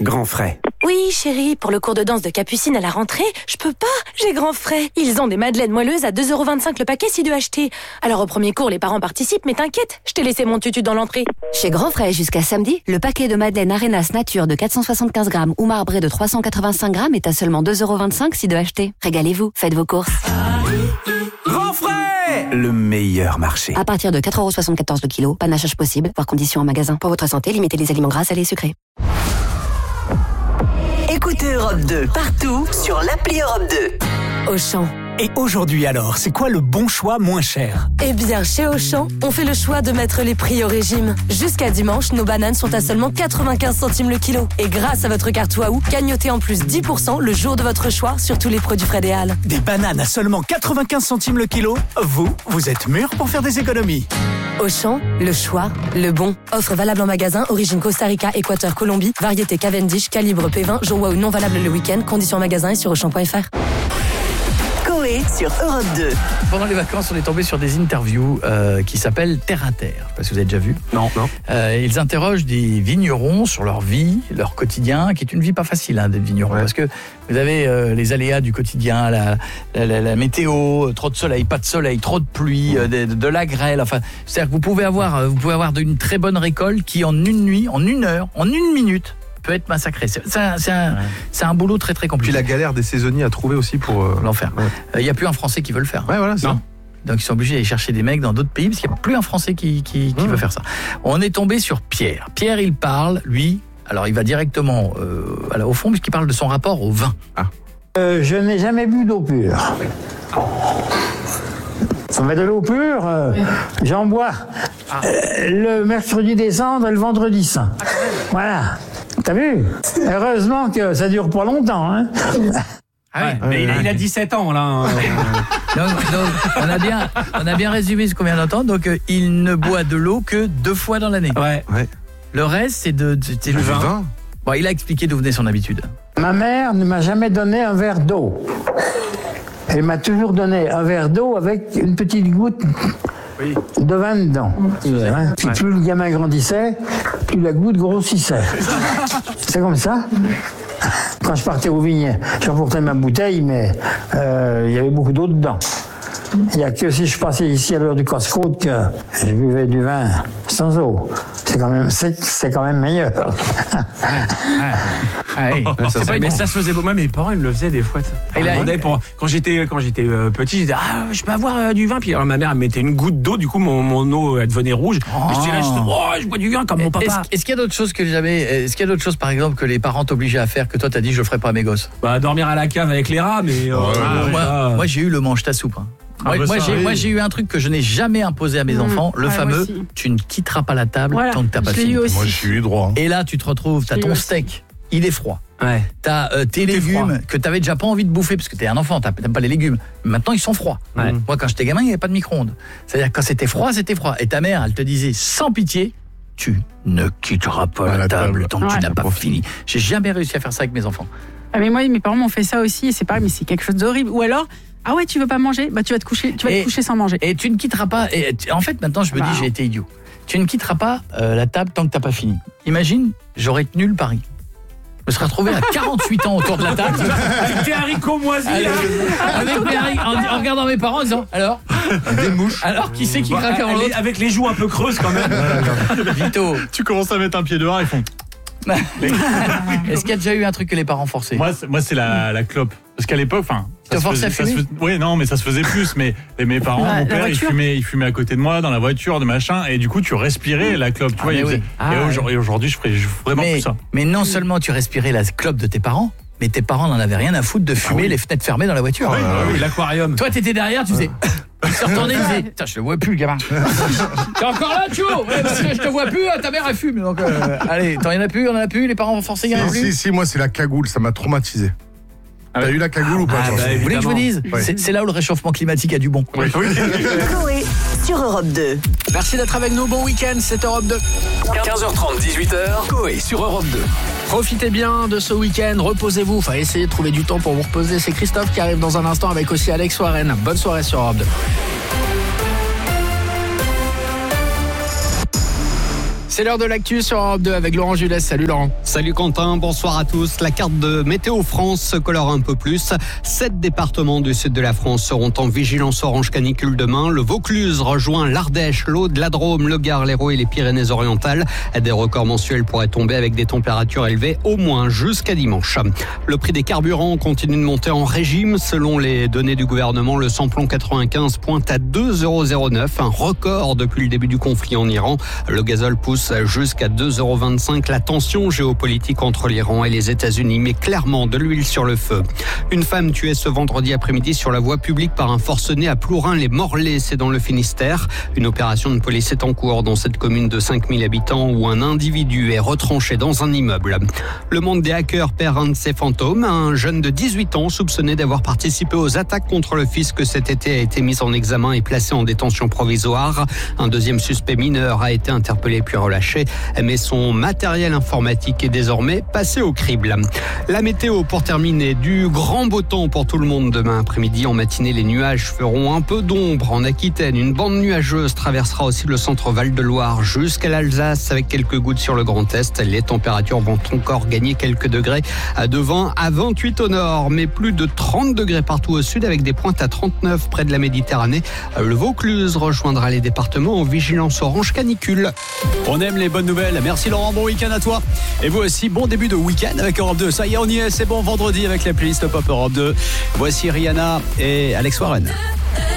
Grand Frais. Oui, chérie, pour le cours de danse de Capucine à la rentrée, je peux pas, j'ai Grand Frais. Ils ont des madeleines moelleuses à 2,25€ le paquet si 2 achetés. Alors au premier cours, les parents participent, mais t'inquiète, je t'ai laissé mon tutu dans l'entrée. Chez Grand Frais, jusqu'à samedi, le paquet de madeleine Arenas Nature de 475 grammes ou marbré de 385 grammes est à seulement 2,25€ si 2 achetés. Régalez-vous, faites vos courses. Grand Frais, le meilleur marché. À partir de 4,74€ le kilo, panachage possible, voir conditions en magasin. Pour votre santé, limitez les aliments gras, salés et sucrés. Écoutez Europe 2 partout sur l'appli Europe 2. Auchan. Et aujourd'hui alors, c'est quoi le bon choix moins cher ? Eh bien, chez Auchan, on fait le choix de mettre les prix au régime. Jusqu'à dimanche, nos bananes sont à seulement 95 centimes le kilo. Et grâce à votre carte Waouh, gagnotez en plus 10% le jour de votre choix sur tous les produits Fred et Al. Des bananes à seulement 95 centimes le kilo ? Vous êtes mûrs pour faire des économies. Auchan, le choix, le bon. Offre valable en magasin, origine Costa Rica, Équateur, Colombie, variété Cavendish, calibre P20, jour Waouh non valable le week-end, conditions en magasin et sur Auchan.fr. Coé sur Europe 2. Pendant les vacances, on est tombé sur des interviews qui s'appellent Terre à Terre. Je ne sais pas si vous avez déjà vu. Non. Ils interrogent des vignerons sur leur vie, leur quotidien, qui est une vie pas facile d'être vigneron. Ouais. Parce que vous avez les aléas du quotidien, la météo, trop de soleil, pas de soleil, trop de pluie, de la grêle. Enfin, c'est-à-dire que vous pouvez avoir une très bonne récolte qui en une nuit, en une heure, en une minute, peut être massacré. C'est un boulot très très compliqué. Puis la galère des saisonniers à trouver aussi pour l'enfer. Il n'y a plus un Français qui veut le faire. Ouais, voilà, c'est ça. Donc ils sont obligés d'aller chercher des mecs dans d'autres pays parce qu'il n'y a plus un Français qui veut faire ça. On est tombé sur Pierre. Pierre, il parle, lui, alors il va directement au fond puisqu'il parle de son rapport au vin. Je n'ai jamais bu d'eau pure. Mais de l'eau pure, j'en bois le mercredi des cendres et le vendredi saint. Voilà. T'as vu ? Heureusement que ça dure pas longtemps, hein. Mais il a 17 ans, là. Donc, on a bien résumé ce qu'on vient d'entendre. Donc, il ne boit de l'eau que 2 fois dans l'année. Ouais. Le reste, c'est du vin. Bon, il a expliqué d'où venait son habitude. Ma mère ne m'a jamais donné un verre d'eau. Elle m'a toujours donné un verre d'eau avec une petite goutte de vin dedans. Puis plus le gamin grandissait, plus la goutte grossissait. C'est comme ça. Quand je partais au vignes, je rapportais ma bouteille, mais il y avait beaucoup d'eau dedans. Il n'y a que si je passais ici à l'heure du casse-croûte que je buvais du vin sans eau. C'est quand même meilleur. Mais ça se faisait. Moi, mes parents, ils me le faisaient des fois. Quand j'étais petit, je disais je peux avoir du vin. Puis alors, ma mère elle mettait une goutte d'eau, du coup mon eau elle devenait rouge. Et j'étais là, je bois du vin comme mon papa. Est-ce qu'il y a d'autres choses est-ce qu'il y a d'autres choses par exemple que les parents t'obligeaient à faire que toi t'as dit je le ferai pas à mes gosses? Dormir à la cave avec les rats, mais moi j'ai eu le mange ta soupe. Moi j'ai eu un truc que je n'ai jamais imposé à mes enfants, le fameux tu ne quitteras pas la table tant que t'as pas fini. Moi j'ai eu droit. Et là tu te retrouves, t'as ton steak, il est froid. T'as tes légumes que t'avais déjà pas envie de bouffer parce que t'es un enfant, t'aimes pas les légumes. Maintenant ils sont froids. Moi quand j'étais gamin il n'y avait pas de micro-ondes. C'est-à-dire quand c'était froid, c'était froid. Et ta mère elle te disait sans pitié, tu ne quitteras pas la table tant que tu n'as pas fini. J'ai jamais réussi à faire ça avec mes enfants. Mais moi mes parents m'ont fait ça aussi et c'est pareil, mais c'est quelque chose d'horrible. Ou alors tu veux pas manger, tu vas te coucher sans manger. Et tu ne quitteras pas. En fait, maintenant, je me dis, j'ai été idiot. Tu ne quitteras pas la table tant que t'as pas fini. Imagine, j'aurais tenu le pari. Je me serais retrouvé à 48 ans autour de la table. Avec tes haricots moisis, en regardant mes parents, en disant, alors des mouches. Alors, qui c'est qui craque avant l'autre? Avec les joues un peu creuses quand même. Vito. Tu commences à mettre un pied dehors, ils font. Est-ce qu'il y a déjà eu un truc que les parents forçaient? Moi c'est la clope. Parce qu'à l'époque, tu te forçais à fumer? Oui, non, mais ça se faisait plus. Mais mes parents, mon père, il fumait à côté de moi, dans la voiture, de machin. Et du coup, tu respirais la clope. Tu vois, et aujourd'hui, je ferais vraiment plus ça. Mais non seulement tu respirais la clope de tes parents, mais tes parents n'en avaient rien à foutre de fumer les fenêtres fermées dans la voiture. Oui, l'aquarium. Toi, t'étais derrière, tu faisais. Il se retournait, il disait putain, je le vois plus, le gamin. T'es encore là, Thio? Parce que je te vois plus, ta mère elle fume. Donc, allez, t'en en as plus, les parents vont forcer, il y en a plus. Si, moi, c'est la cagoule, ça m'a traumatisé. T'as eu la cagoule ou pas? Vous voulez que je vous dise? C'est là où le réchauffement climatique a du bon. Coé sur Europe 2. Merci d'être avec nous, bon week-end, c'est Europe 2. 15h30, 18h, Coé sur Europe 2. Profitez bien de ce week-end, reposez-vous, essayez de trouver du temps pour vous reposer. C'est Christophe qui arrive dans un instant avec aussi Alex Warren. Bonne soirée sur Europe 2. C'est l'heure de l'actu sur Europe 2 avec Laurent Julès. Salut Laurent. Salut Quentin, bonsoir à tous. La carte de Météo France se colore un peu plus. 7 départements du sud de la France seront en vigilance orange canicule demain. Le Vaucluse rejoint l'Ardèche, l'Aude, la Drôme, le Gard, l'Hérault et les Pyrénées-Orientales. Des records mensuels pourraient tomber avec des températures élevées au moins jusqu'à dimanche. Le prix des carburants continue de monter en régime. Selon les données du gouvernement, le samplon 95 pointe à 2,09 €, un record depuis le début du conflit en Iran. Le gazole pousse jusqu'à 2,25 €. La tension géopolitique entre l'Iran et les États-Unis met clairement de l'huile sur le feu. Une femme tuée ce vendredi après-midi sur la voie publique par un forcené à Plourin-les-Morlaix, c'est dans le Finistère. Une opération de police est en cours dans cette commune de 5000 habitants où un individu est retranché dans un immeuble. Le monde des hackers perd un de ses fantômes. Un jeune de 18 ans soupçonné d'avoir participé aux attaques contre le fisc cet été a été mis en examen et placé en détention provisoire. Un deuxième suspect mineur a été interpellé puis relâché, mais son matériel informatique est désormais passé au crible. La météo pour terminer, du grand beau temps pour tout le monde demain après-midi. En matinée, les nuages feront un peu d'ombre en Aquitaine. Une bande nuageuse traversera aussi le centre Val-de-Loire jusqu'à l'Alsace avec quelques gouttes sur le Grand Est. Les températures vont encore gagner quelques degrés, de 20 à 28 au nord, mais plus de 30 degrés partout au sud avec des pointes à 39 près de la Méditerranée. Le Vaucluse rejoindra les départements en vigilance orange canicule. On aime les bonnes nouvelles. Merci Laurent, bon week-end à toi. Et vous aussi, bon début de week-end avec Europe 2. Ça y est, on y est, c'est bon vendredi avec la playlist Pop Europe 2. Voici Rihanna et Alex Warren.